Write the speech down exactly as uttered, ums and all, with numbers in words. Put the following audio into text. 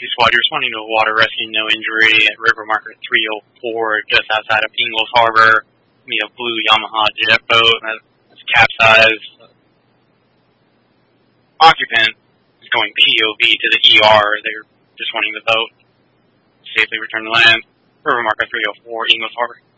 rescue squad. You're responding to a water rescue, no injury at River Marker three oh four, just outside of Ingalls Harbor. We have blue Yamaha jet boat that's capsized. Occupant is going P O V to the E R. They're just wanting the boat safely return to land. River Marker three oh four, Ingalls Harbor.